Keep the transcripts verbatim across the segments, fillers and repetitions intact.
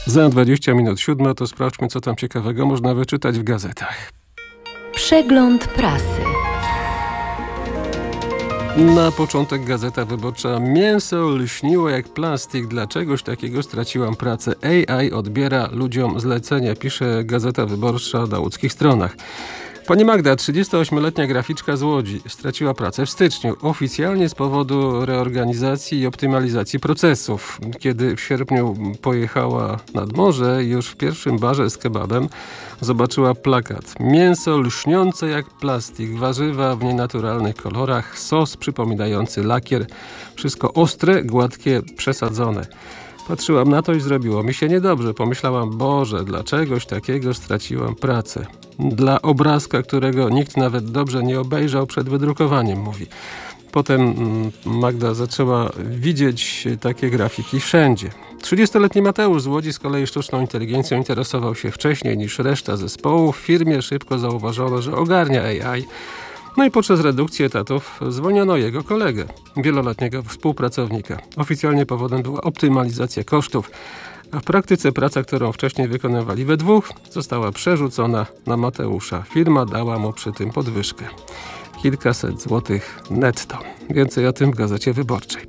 Za dwadzieścia minut siódma to sprawdźmy, co tam ciekawego można wyczytać w gazetach. Przegląd prasy. Na początek Gazeta Wyborcza. Mięso lśniło jak plastik. Dla czegoś takiego straciłam pracę. A I odbiera ludziom zlecenia, pisze Gazeta Wyborcza na łódzkich stronach. Pani Magda, trzydziestoośmioletnia graficzka z Łodzi, straciła pracę w styczniu. Oficjalnie z powodu reorganizacji i optymalizacji procesów. Kiedy w sierpniu pojechała nad morze, już w pierwszym barze z kebabem zobaczyła plakat. Mięso lśniące jak plastik, warzywa w nienaturalnych kolorach, sos przypominający lakier. Wszystko ostre, gładkie, przesadzone. Patrzyłam na to i zrobiło mi się niedobrze. Pomyślałam, Boże, dla czegoś takiego straciłam pracę. Dla obrazka, którego nikt nawet dobrze nie obejrzał przed wydrukowaniem, mówi. Potem Magda zaczęła widzieć takie grafiki wszędzie. trzydziestoletni Mateusz z Łodzi z kolei sztuczną inteligencją interesował się wcześniej niż reszta zespołu. W firmie szybko zauważono, że ogarnia A I. No i podczas redukcji etatów zwolniono jego kolegę, wieloletniego współpracownika. Oficjalnie powodem była optymalizacja kosztów, a w praktyce praca, którą wcześniej wykonywali we dwóch, została przerzucona na Mateusza. Firma dała mu przy tym podwyżkę. Kilkaset złotych netto. Więcej o tym w Gazecie Wyborczej.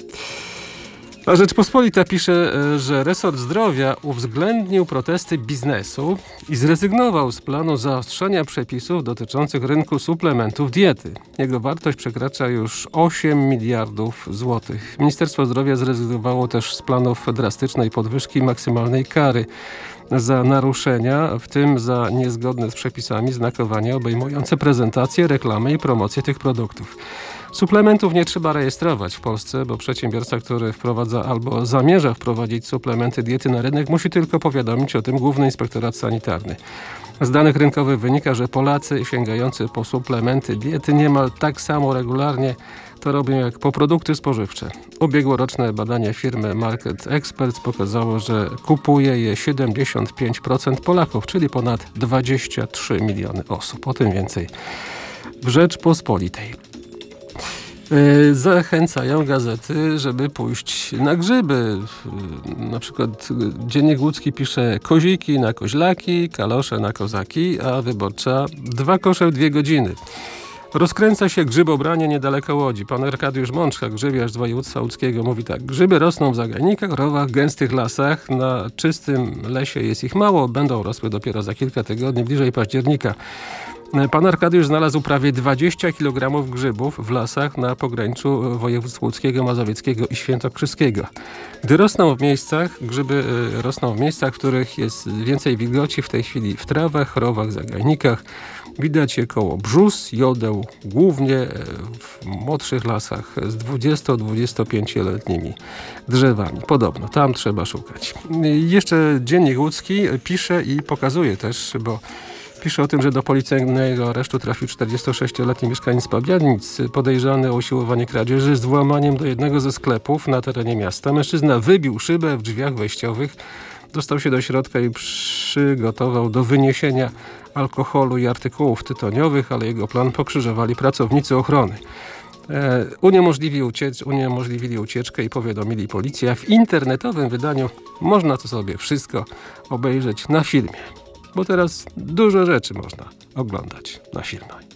A Rzeczpospolita pisze, że resort zdrowia uwzględnił protesty biznesu i zrezygnował z planu zaostrzenia przepisów dotyczących rynku suplementów diety. Jego wartość przekracza już osiem miliardów złotych. Ministerstwo Zdrowia zrezygnowało też z planów drastycznej podwyżki maksymalnej kary za naruszenia, w tym za niezgodne z przepisami znakowania obejmujące prezentację, reklamę i promocję tych produktów. Suplementów nie trzeba rejestrować w Polsce, bo przedsiębiorca, który wprowadza albo zamierza wprowadzić suplementy diety na rynek, musi tylko powiadomić o tym Główny Inspektorat Sanitarny. Z danych rynkowych wynika, że Polacy sięgający po suplementy diety niemal tak samo regularnie to robią jak po produkty spożywcze. Ubiegłoroczne badanie firmy Market Experts pokazało, że kupuje je siedemdziesiąt pięć procent Polaków, czyli ponad dwadzieścia trzy miliony osób. O tym więcej w Rzeczpospolitej. Zachęcają gazety, żeby pójść na grzyby. Na przykład Dziennik Łódzki pisze koziki na koźlaki, kalosze na kozaki, a Wyborcza dwa kosze w dwie godziny. Rozkręca się grzybobranie niedaleko Łodzi. Pan Arkadiusz Mączka, grzybiarz z województwa łódzkiego, mówi tak. Grzyby rosną w zagajnikach, rowach, gęstych lasach. Na czystym lesie jest ich mało. Będą rosły dopiero za kilka tygodni, bliżej października. Pan Arkadiusz znalazł prawie dwadzieścia kilogramów grzybów w lasach na pograniczu województw łódzkiego, mazowieckiego i świętokrzyskiego. Gdy rosną w miejscach, grzyby rosną w miejscach, w których jest więcej wilgoci, w tej chwili w trawach, rowach, zagajnikach. Widać je koło brzus, jodeł, głównie w młodszych lasach z dwudziesto-dwudziestopięcioletnimi drzewami. Podobno, tam trzeba szukać. Jeszcze Dziennik Łódzki pisze i pokazuje też, bo pisze o tym, że do policyjnego aresztu trafił czterdziestosześcioletni mieszkaniec Pabianic podejrzany o usiłowanie kradzieży z włamaniem do jednego ze sklepów na terenie miasta. Mężczyzna wybił szybę w drzwiach wejściowych, dostał się do środka i przygotował do wyniesienia alkoholu i artykułów tytoniowych, ale jego plan pokrzyżowali pracownicy ochrony. E, uniemożliwili, uciecz, uniemożliwili ucieczkę i powiadomili policję. W internetowym wydaniu można to sobie wszystko obejrzeć na filmie. Bo teraz dużo rzeczy można oglądać na filmach.